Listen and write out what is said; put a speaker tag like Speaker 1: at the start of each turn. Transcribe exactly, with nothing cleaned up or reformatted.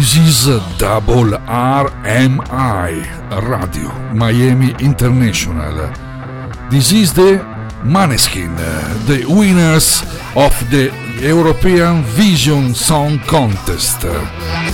Speaker 1: This is Double R M I, Radio Miami International. This is the Maneskin, the winners of the European Vision Song Contest.